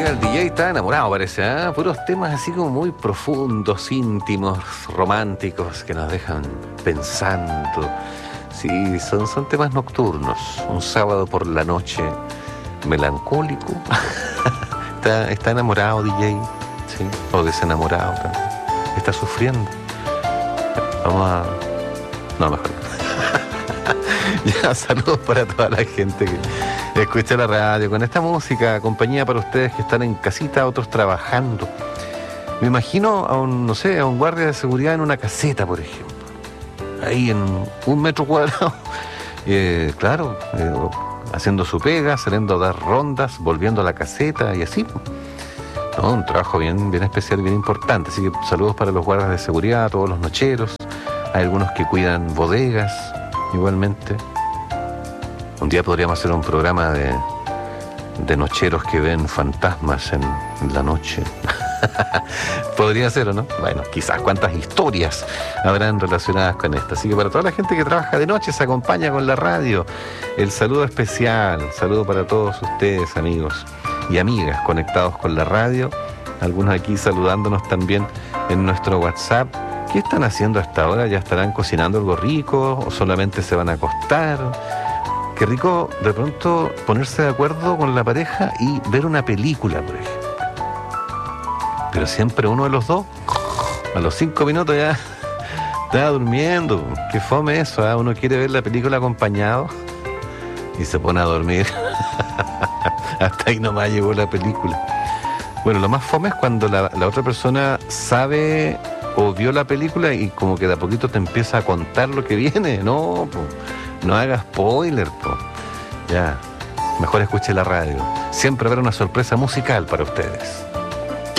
el DJ está enamorado, parece, ¿eh? Puros temas así como muy profundos, íntimos, románticos, que nos dejan pensando. Sí, son temas nocturnos. Un sábado por la noche, melancólico. Está enamorado, DJ, ¿sí? O desenamorado también. Está sufriendo. Vamos a... No, mejor no. Ya, saludos para toda la gente que escucha la radio con esta música, compañía para ustedes que están en casita, otros trabajando. Me imagino a un guardia de seguridad en una caseta, por ejemplo, ahí en 1 metro cuadrado, claro, haciendo su pega, saliendo a dar rondas, volviendo a la caseta y así. No, un trabajo bien especial, bien importante. Así que saludos para los guardias de seguridad, a todos los nocheros. Hay algunos que cuidan bodegas, igualmente. Un día podríamos hacer un programa de nocheros que ven fantasmas en la noche. Podría ser, ¿o no? Bueno, quizás cuántas historias habrán relacionadas con esto. Así que para toda la gente que trabaja de noche, se acompaña con la radio, el saludo especial, saludo para todos ustedes, amigos y amigas conectados con la radio. Algunos aquí saludándonos también en nuestro WhatsApp. ¿Qué están haciendo hasta ahora? ¿Ya estarán cocinando algo rico o solamente se van a acostar? Qué rico de pronto ponerse de acuerdo con la pareja y ver una película, por ejemplo. Pero siempre uno de los dos, a los 5 minutos ya está durmiendo. Qué fome eso, ¿eh? Uno quiere ver la película acompañado y se pone a dormir. Hasta ahí nomás llegó la película. Bueno, lo más fome es cuando la otra persona sabe o vio la película y como que de a poquito te empieza a contar lo que viene. No, po. No haga spoiler, po. Ya, mejor escuche la radio. Siempre habrá una sorpresa musical para ustedes.